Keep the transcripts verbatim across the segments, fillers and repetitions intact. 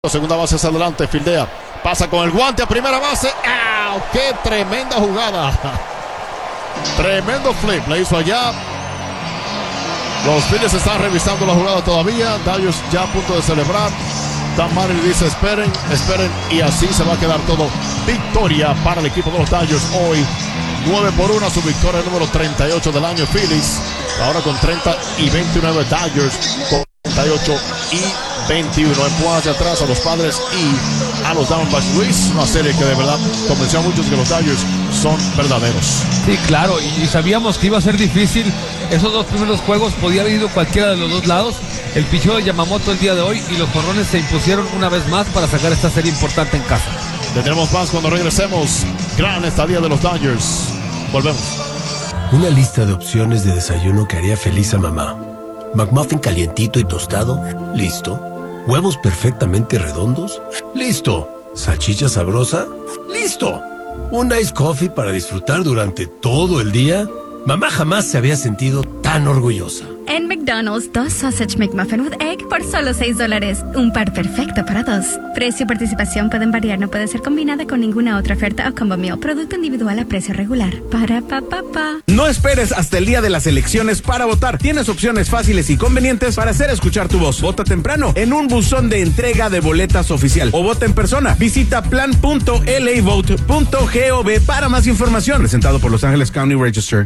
Segunda base hacia adelante, fildea, pasa con el guante a primera base. ¡Au! ¡Qué tremenda jugada! Tremendo flip, le hizo allá. Los Phillies están revisando la jugada todavía. Dodgers ya a punto de celebrar. Dan Marley dice esperen, esperen, y así se va a quedar todo. Victoria para el equipo de los Dodgers hoy. nueve por uno, su victoria número treinta y ocho del año. Phillies ahora con treinta y veintinueve. Dodgers con treinta y ocho y veintiuno. Empuja hacia atrás a los Padres y a los Diamondbacks. Luis, una serie que de verdad convenció a muchos que los Dodgers son verdaderos. Sí, claro, y sabíamos que iba a ser difícil. Esos dos primeros juegos podía haber ido cualquiera de los dos lados. El picheo de Yamamoto el día de hoy y los jorrones se impusieron una vez más para sacar esta serie importante en casa. Tendremos más cuando regresemos. Gran estadía de los Dodgers. Volvemos. Una lista de opciones de desayuno que haría feliz a mamá. McMuffin calientito y tostado, listo. Huevos perfectamente redondos, listo. Salchicha sabrosa, listo. Un ice coffee para disfrutar durante todo el día. Mamá jamás se había sentido tan orgullosa. En McDonald's, dos Sausage McMuffin with Egg por solo seis dólares. Un par perfecto para dos. Precio y participación pueden variar, no puede ser combinada con ninguna otra oferta o combo meal. Producto individual a precio regular. Para pa pa pa. No esperes hasta el día de las elecciones para votar. Tienes opciones fáciles y convenientes para hacer escuchar tu voz. Vota temprano en un buzón de entrega de boletas oficial o vota en persona. Visita plan punto l a vote punto gov para más información. Presentado por Los Ángeles County Register.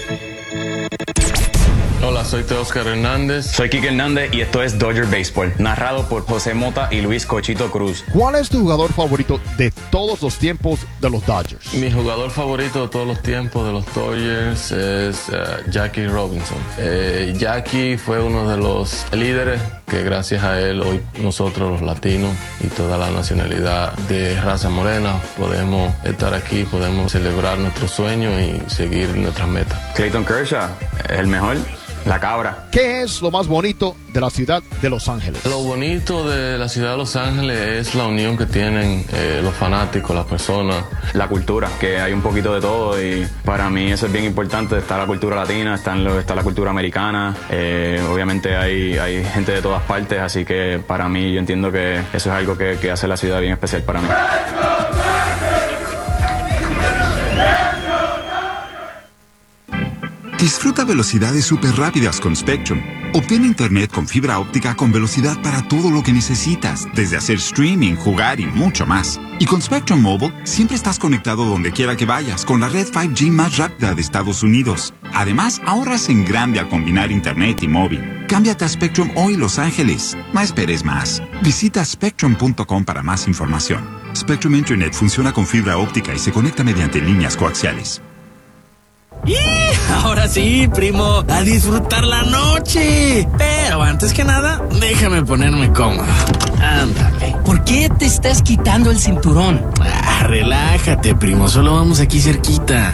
Hola, soy Teóscar Hernández. Soy Kike Hernández y esto es Dodger Baseball, narrado por José Mota y Luis Cochito Cruz. ¿Cuál es tu jugador favorito de todos los tiempos de los Dodgers? Mi jugador favorito de todos los tiempos de los Dodgers es uh, Jackie Robinson. Eh, Jackie fue uno de los líderes que gracias a él hoy nosotros los latinos y toda la nacionalidad de raza morena podemos estar aquí, podemos celebrar nuestros sueños y seguir nuestras metas. Clayton Kershaw, el mejor. La cabra. ¿Qué es lo más bonito de la ciudad de Los Ángeles? Lo bonito de la ciudad de Los Ángeles es la unión que tienen eh, los fanáticos, las personas. La cultura, que hay un poquito de todo y para mí eso es bien importante. Está la cultura latina, está, en lo, está la cultura americana. Eh, obviamente hay, hay gente de todas partes, así que para mí yo entiendo que eso es algo que, que hace la ciudad bien especial para mí. Disfruta velocidades súper rápidas con Spectrum. Obtén internet con fibra óptica con velocidad para todo lo que necesitas, desde hacer streaming, jugar y mucho más. Y con Spectrum Mobile, siempre estás conectado donde quiera que vayas con la red cinco G más rápida de Estados Unidos. Además, ahorras en grande al combinar internet y móvil. Cámbiate a Spectrum hoy, Los Ángeles. No esperes más. Visita spectrum punto com para más información. Spectrum Internet funciona con fibra óptica y se conecta mediante líneas coaxiales. ¡Y! Ahora sí, primo, a disfrutar la noche. Pero antes que nada, déjame ponerme cómodo. Ándale. ¿Por qué te estás quitando el cinturón? Ah, relájate, primo, solo vamos aquí cerquita.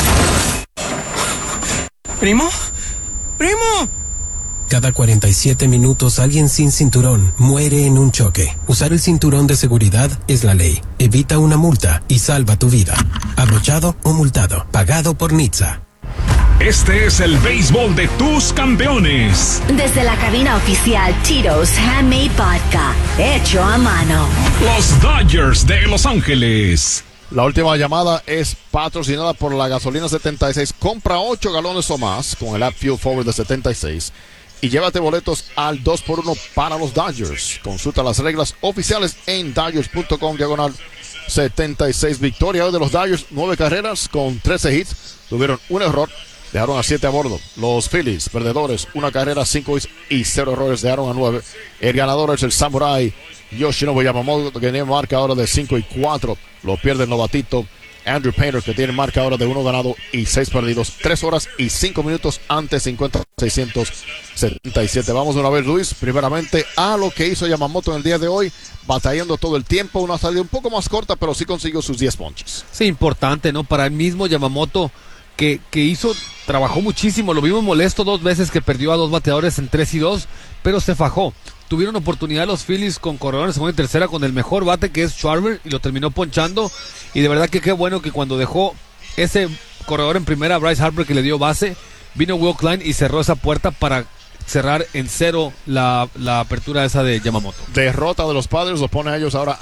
¿Primo? ¡Primo! Cada cuarenta y siete minutos alguien sin cinturón muere en un choque. Usar el cinturón de seguridad es la ley. Evita una multa y salva tu vida. Abrochado o multado. Pagado por N H T S A. Este es el béisbol de tus campeones. Desde la cabina oficial Tito's Handmade Vodka, hecho a mano. Los Dodgers de Los Ángeles. La última llamada es patrocinada por la gasolina setenta y seis. Compra ocho galones o más con el app Fuel Forward de setenta y seis y llévate boletos al dos por uno para los Dodgers. Consulta las reglas oficiales en dodgers punto com diagonal setenta y seis. Victoria hoy de los Dodgers, nueve carreras con trece hits. Tuvieron un error. Dejaron a siete a bordo. Los Phillies, perdedores, una carrera, cinco hits y cero errores. Dejaron a nueve. El ganador es el Samurai Yoshinobu Yamamoto, que tiene marca ahora de cinco y cuatro. Lo pierde el novatito Andrew Painter, que tiene marca ahora de uno ganado y seis perdidos. tres horas y cinco minutos ante cincuenta seiscientos setenta y siete. Vamos una vez, Luis, primeramente a lo que hizo Yamamoto en el día de hoy, batallando todo el tiempo. Una salida un poco más corta, pero sí consiguió sus diez ponches. Sí, importante, ¿no? Para el mismo Yamamoto. Que, que hizo, trabajó muchísimo, lo vimos molesto dos veces que perdió a dos bateadores en tres y dos, pero se fajó. Tuvieron oportunidad los Phillies con corredor en segunda y tercera con el mejor bate que es Schwarber y lo terminó ponchando, y de verdad que qué bueno que cuando dejó ese corredor en primera, Bryce Harper que le dio base, vino Will Klein y cerró esa puerta para cerrar en cero la, la apertura esa de Yamamoto. Derrota de los Padres los pone a ellos ahora